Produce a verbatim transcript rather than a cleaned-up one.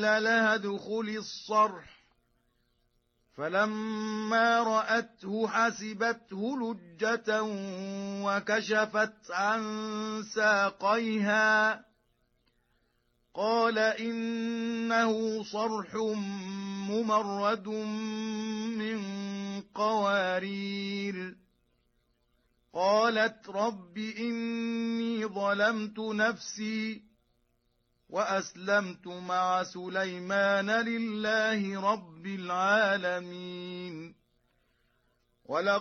قيل لها ادخلي الصرح فلما رأته حسبته لجة وكشفت عن ساقيها قال إنه صرح ممرد من قوارير قالت رب إني ظلمت نفسي وأسلمت مع سليمان لله رب العالمين. ولقد